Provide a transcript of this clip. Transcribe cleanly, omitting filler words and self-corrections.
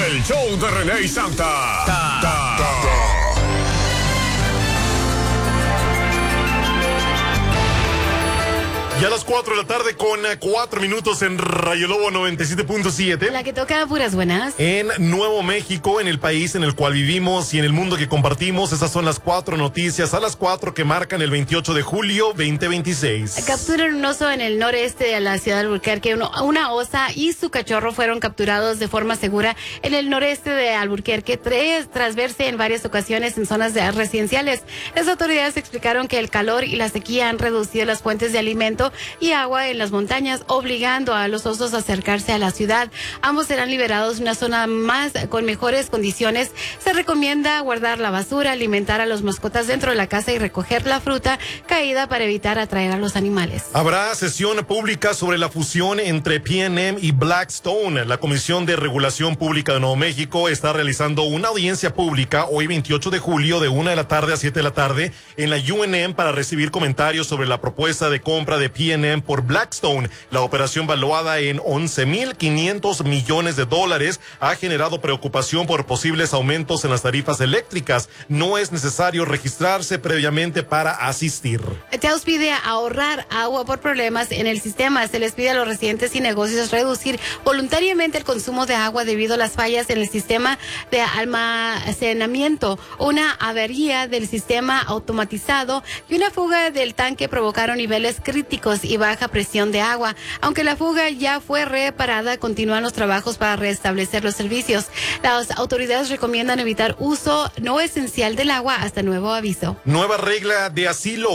El show de René y Santa. Ya a las 4 de la tarde con 4 minutos en Rayo Lobo 97.7. La que toca puras buenas. En Nuevo México, en el país en el cual vivimos y en el mundo que compartimos. Esas son las 4 noticias a las 4 que marcan el 28 de julio 2026. Capturan un oso en el noreste de la ciudad de Alburquerque. Una osa y su cachorro fueron capturados de forma segura en el noreste de Alburquerque tras verse en varias ocasiones en zonas residenciales. Las autoridades explicaron que el calor y la sequía han reducido las fuentes de alimento y agua en las montañas, obligando a los osos a acercarse a la ciudad. Ambos serán liberados en una zona más con mejores condiciones. Se recomienda guardar la basura, alimentar a los mascotas dentro de la casa y recoger la fruta caída para evitar atraer a los animales. Habrá sesión pública sobre la fusión entre PNM y Blackstone. La Comisión de Regulación Pública de Nuevo México está realizando una audiencia pública hoy 28 de julio de 1 de la tarde a 7 de la tarde en la UNM para recibir comentarios sobre la propuesta de compra de PNM por Blackstone. La operación, valuada en $11,500 millones, ha generado preocupación por posibles aumentos en las tarifas eléctricas. No es necesario registrarse previamente para asistir. TEUS pide ahorrar agua por problemas en el sistema. Se les pide a los residentes y negocios reducir voluntariamente el consumo de agua debido a las fallas en el sistema de almacenamiento, una avería del sistema automatizado y una fuga del tanque provocaron niveles críticos y baja presión de agua. Aunque la fuga ya fue reparada, continúan los trabajos para restablecer los servicios. Las autoridades recomiendan evitar uso no esencial del agua hasta nuevo aviso. Nueva regla de asilo.